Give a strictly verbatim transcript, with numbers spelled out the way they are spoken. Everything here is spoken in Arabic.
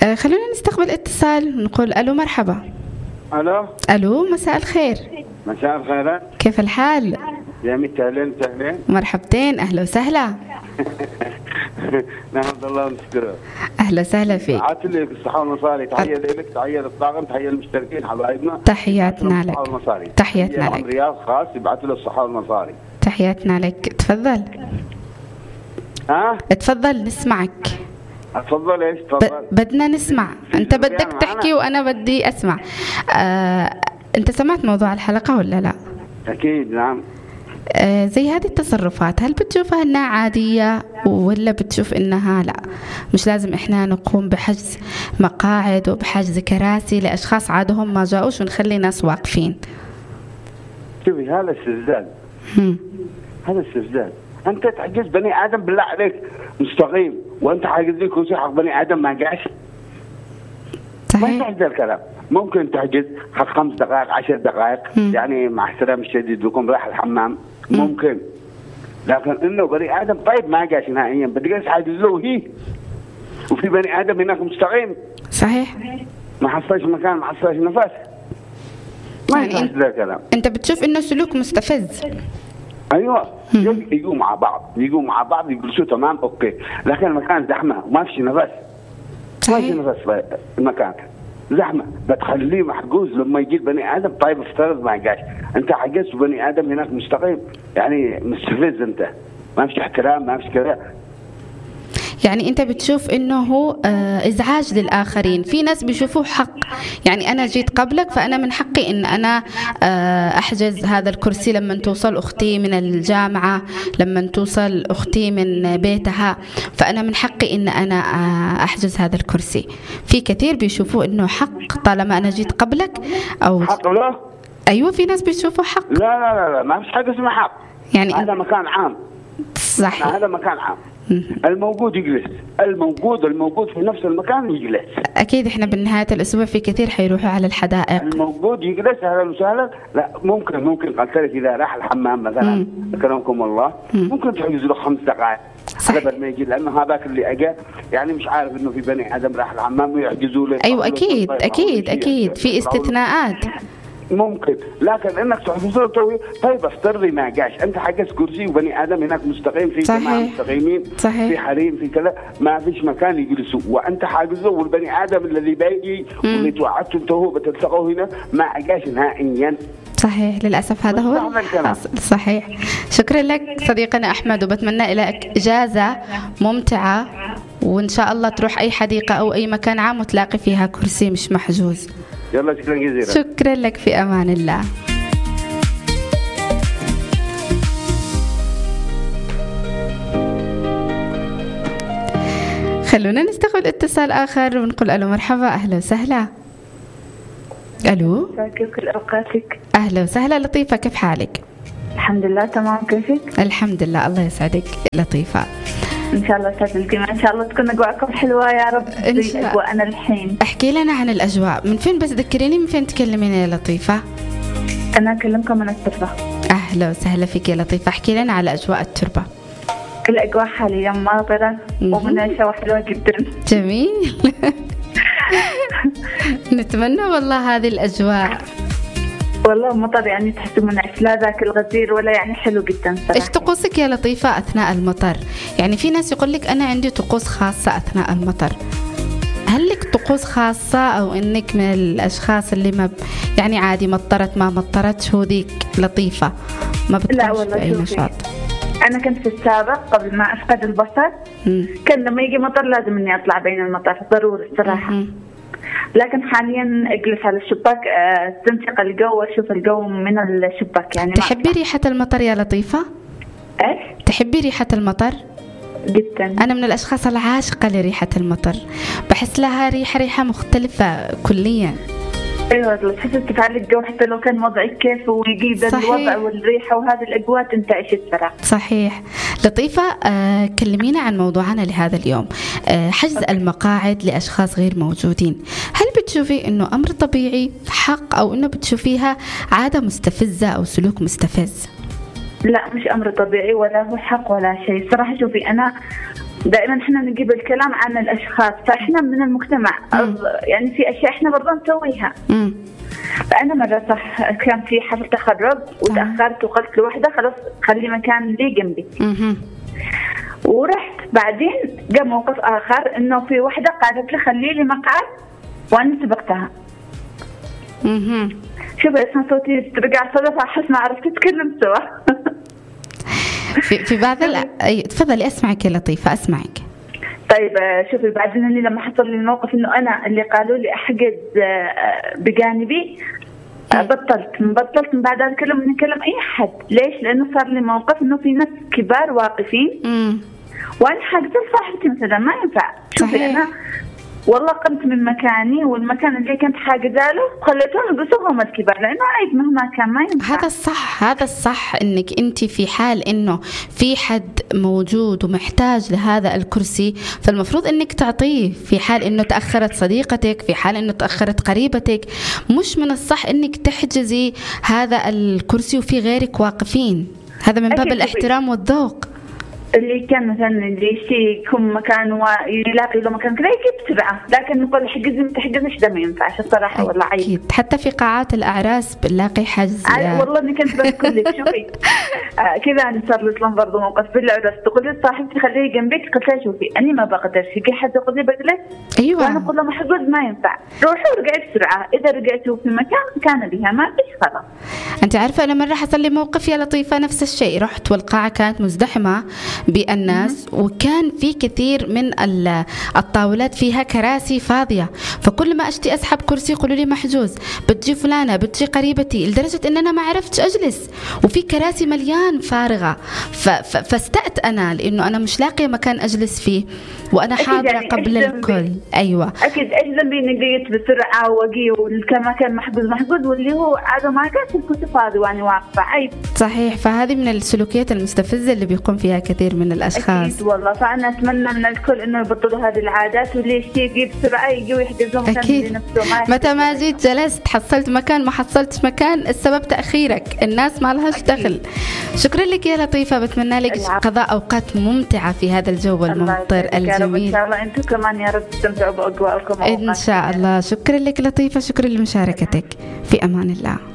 آه خلونا نستقبل اتصال، نقول ألو مرحبا. الو ألو مساء الخير. مساء الخير، كيف الحال؟ يا ميت اهلين وسهلين. مرحبتين، أهلا وسهلا. نحمد الله ونشكره. أهلا وسهلا فيك. عاتل لك الصحة والمصاري، تحية لك، تحية للطاقم، تحية للمشتركين حبايبنا. تحياتنا لك. تحياتنا لك. رياض خاص يبعث له الصحة والمصاري. تحياتنا لك، تفضل. ها؟ تفضل نسمعك. اتفضل. ايش تفضل؟ بدنا نسمع، انت بدك تحكي وانا بدي اسمع. آه، انت سمعت موضوع الحلقة ولا لا؟ اكيد نعم. آه، زي هذه التصرفات هل بتشوفها انها عادية ولا بتشوف انها لا مش لازم احنا نقوم بحجز مقاعد وبحجز كراسي لاشخاص عادهم ما جاءوش ونخلي ناس واقفين؟ شوفي هذا استفزاز. هذا استفزاز. انت تحجز بني ادم بالله عليك مستقيم، وانت حاجز لي كرسي حق بني ادم ما جاش. ما يحتاج الكلام. ممكن تحجز حق خمس دقائق عشر دقائق، م. يعني مع احترام الشديد بكون راح الحمام. م. ممكن، لكن انه بني ادم طيب ما جاش نهائيا بدي حاجز له هي، وفي بني ادم هناك مستقيم. صحيح. ما حصلش مكان، ما حصلش نفس. ما يعني يحتاج الكلام. انت بتشوف انه سلوك مستفز. ايوه، يجوا مع بعض، يجوا مع بعض يجلسوا تمام اوكي، لكن المكان زحمه وما فيش نفس. ما في نفس في المكان، زحمه بتخليه محجوز. لما يجي بني ادم طيب افترض ما جاش، انت حجزت بني ادم هناك مستقيم، يعني مستفز، انت ما فيش احترام، ما فيش كذا. يعني انت بتشوف انه هو ازعاج للاخرين. في ناس بيشوفوه حق، يعني انا جيت قبلك فانا من حقي ان انا احجز هذا الكرسي لما توصل اختي من الجامعه، لما توصل اختي من بيتها، فانا من حقي ان انا احجز هذا الكرسي. في كثير بيشوفوه انه حق طالما انا جيت قبلك. او حق له. ايوه في ناس بيشوفوه حق. لا لا لا, لا. ما فيش حاجه اسمها حق. يعني هذا مكان عام. صحيح. هذا مكان عام. الموجود يجلس، الموجود الموجود في نفس المكان يجلس. اكيد احنا بنهايه الاسبوع في كثير حيروحوا على الحدائق. الموجود يجلس اهلا وسهلا. لا ممكن ممكن قلت لك اذا راح الحمام مثلا اكرمكم الله، مم. ممكن تحجز له خمس دقائق قبل ما يجي، لانه هذاك اللي اجى يعني مش عارف انه في بني ادم راح الحمام ويحجزوا له. ايوه اكيد اكيد اكيد في استثناءات. ممكن، لكن انك تحجز له طويل. طيب افترضي ما جاش، انت حجز كرسي وبني ادم هناك مستقيم، في جماعه مستقيمين، صحيح. في حريم، في كذا، ما فيش مكان يجلسوا، وانت حاجز له، والبني ادم الذي بيجي واللي توعدتوا انتوا هو بتلتقوا هنا ما جاش نهائيا. صحيح، للاسف هذا هو الحاصل. صحيح. شكرا لك صديقنا احمد، وبتمنى لك اجازه ممتعه، وان شاء الله تروح اي حديقه او اي مكان عام وتلاقي فيها كرسي مش محجوز. يلا شكرا جزيلا. شكرا لك، في امان الله. خلونا نستقبل اتصال اخر ونقول الو مرحبا، اهلا وسهلا. الو، كل اوقاتك. اهلا وسهلا لطيفه، كيف حالك؟ الحمد لله تمام، كيفك؟ الحمد لله، الله يسعدك لطيفه. ان شاء الله استاذ الجماعه، ان شاء الله تكون اجواءكم حلوه يا رب. ان شاء الله. اجواءنا الحين. احكي لنا عن الاجواء، من فين بس ذكريني من فين تكلمين يا لطيفه؟ انا اكلمكم من التربه. اهلا وسهلا فيك يا لطيفه، احكي لنا على اجواء التربه. الاجواء حاليا ماطره ومنعشه وحلوه جدا. جميل. نتمنى والله هذه الاجواء. والله مطر يعني تحس منعش، لا ذاك الغزير ولا يعني حلو جدا صراحة. ايش طقوسك يا لطيفة أثناء المطر؟ يعني في ناس يقول لك أنا عندي طقوس خاصة أثناء المطر. هل لك طقوس خاصة أو إنك من الأشخاص اللي ما ب... يعني عادي مطرت ما مطرت شو ذيك لطيفة ما بتقومش بأي نشاط؟ أنا كنت في السابق قبل ما أفقد البصر، كان لما يجي مطر لازم إني أطلع بين المطر ضروري الصراحة. م- لكن حاليا اجلس على الشباك استنشق الجو واشوف الجو من الشباك. يعني تحبي ريحة المطر يا لطيفة؟ ايش؟ تحبي ريحة المطر؟ جدا. أنا من الأشخاص العاشقة لريحة المطر، بحس لها ريحة ريحة مختلفة كليا. ايوه تحس تفعل الجو حتى لو كان وضعك كيف ويجيب الوضع والريحه وهذه الاجواء تنتعش الصراحه. صحيح. لطيفه، آه كلمينا عن موضوعنا لهذا اليوم، آه حجز المقاعد لاشخاص غير موجودين. هل بتشوفي انه امر طبيعي حق او انه بتشوفيها عاده مستفزه او سلوك مستفز؟ لا مش امر طبيعي ولا هو حق ولا شيء صراحه. شوفي انا دائما احنا نجيب الكلام عن الاشخاص، فاحنا من المجتمع مم. يعني في اشياء احنا برضه نسويها. مم. فانا مره صح كان في حفل تخرج وتاخرت وقلت لوحده خلاص خلي مكان لي جنبي. مم. ورحت بعدين جاء موقف اخر انه في وحده قالت لي خلي لي مقعد وانا سبقتها. مم. شوف اسمع صوتي رجع صدفه احس ما عرفت اتكلم سوا. في في بعض ال... أي تفضلي اسمعك يا لطيفة اسمعك. طيب شوفي بعدين اني لما حصل لي الموقف انه انا اللي قالوا لي احجز بجانبي بطلت بطلت من بعد الكلام من كلام اي حد. ليش؟ لانه صار لي موقف انه في ناس كبار واقفين امم وانا حاجزه لصاحبتي مثلا ما ينفع. شوفي انا والله قمت من مكاني والمكان اللي كنت حاجزه له خليتهم يلبسوا هم الكبار لانه عيب مهما كان ما ينفع. هذا الصح، هذا الصح انك انت في حال انه في حد موجود ومحتاج لهذا الكرسي فالمفروض انك تعطيه. في حال انه تاخرت صديقتك، في حال انه تاخرت قريبتك، مش من الصح انك تحجزي هذا الكرسي وفي غيرك واقفين. هذا من باب الاحترام والذوق. اللي كان مثلا اللي يشتي يكون مكان ويلاقي له مكان كذا يجيب بسرعة، لكن نقول حجز تحجزش ده ما ينفعش الصراحة والله عيب. أكيد حتى في قاعات الأعراس بنلاقي حجز. والله إني كنت بقول لك شوفي آه كذا أنا صار لي أصلا برضه موقف في العراس تقول لي صاحبتي خليه جنبك قلت لها شوفي أنا ما بقدرش يجي حد يقول لي بجلس. أيوة. وأنا أقول له محجوز ما ينفع روحوا ورجعي بسرعة، إذا رجعتوا في مكان كان بها ما فيش خلاص. أنت عارفة أنا مرة حصل لي موقف يا لطيفة نفس الشيء. رحت والقاعة كانت مزدحمة بالناس وكان في كثير من الطاولات فيها كراسي فاضية، فكل ما أشتي أسحب كرسي يقولوا لي محجوز، بتجي فلانة بتجي قريبتي، لدرجة إن أنا ما عرفتش أجلس وفي كراسي مليان فارغة. فاستأت أنا لأنه أنا مش لاقية مكان أجلس فيه وأنا حاضرة يعني قبل الكل. أيوة أكيد إيش ذنبي إني جيت بسرعة وأجي والمكان محجوز محجوز واللي هو عادوا ما كان الكرسي فاضي وأنا واقفة عيب. صحيح. فهذه من السلوكيات المستفزة اللي بيقوم فيها كثير من الأشخاص. أكيد والله. فأنا أتمنى من الكل إنه يبطلوا هذه العادات واللي يجي بسرعة يجي ويحجزوا مكان لنفسه. متى ما جيت جلست حصلت مكان ما حصلتش مكان السبب تأخيرك، الناس ما لهاش دخل. شكرا لك يا لطيفة، بتمنى لك قضاء أوقات ممتعة في هذا الجو الممطر الجميل. إن شاء الله أنتم كمان يا رب تستمتعوا بأجواءكم إن شاء الله. شكرا لك لطيفة، شكرا لمشاركتك. في أمان الله.